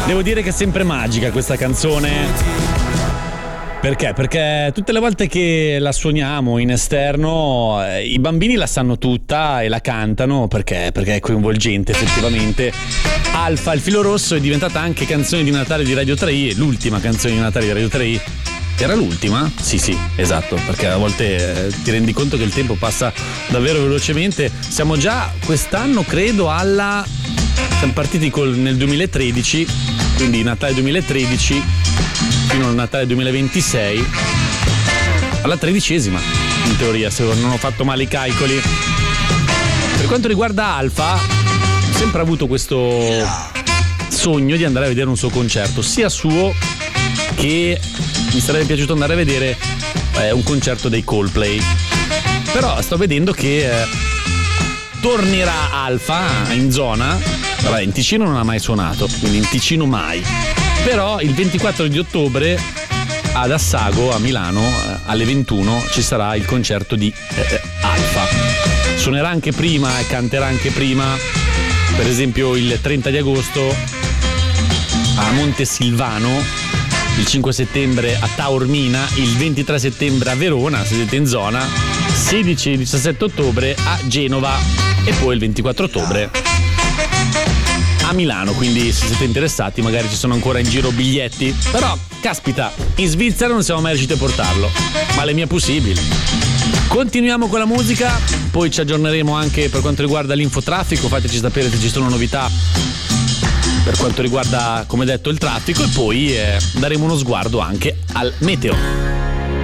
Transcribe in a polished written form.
Devo dire che è sempre magica questa canzone. Perché? Perché tutte le volte che la suoniamo in esterno i bambini la sanno tutta e la cantano perché è coinvolgente effettivamente. Alfa, il filo rosso, è diventata anche canzone di Natale di Radio 3i, l'ultima canzone di Natale di Radio 3i. Era l'ultima? Sì, esatto, perché a volte ti rendi conto che il tempo passa davvero velocemente. Siamo già quest'anno, credo, siamo partiti nel 2013, quindi Natale 2013 fino al Natale 2026, alla 13ª, in teoria, se non ho fatto male i calcoli. Per quanto riguarda Alfa, ho sempre avuto questo sogno di andare a vedere un suo concerto, sia suo che mi sarebbe piaciuto andare a vedere un concerto dei Coldplay. Però sto vedendo che tornerà Alfa in zona. Vabbè, in Ticino non ha mai suonato, quindi in Ticino mai. Però il 24 di ottobre ad Assago, a Milano, alle 21 ci sarà il concerto di Alfa. Suonerà anche prima e canterà anche prima, per esempio il 30 di agosto a Montesilvano, il 5 settembre a Taormina, il 23 settembre a Verona, se siete in zona, 16 e 17 ottobre a Genova e poi il 24 ottobre a Milano. Quindi se siete interessati magari ci sono ancora in giro biglietti. Però caspita, in Svizzera non siamo mai riusciti a portarlo, ma le mie possibili. Continuiamo con la musica, poi ci aggiorneremo anche per quanto riguarda l'infotraffico. Fateci sapere se ci sono novità per quanto riguarda, come detto, il traffico, e poi daremo uno sguardo anche al meteo.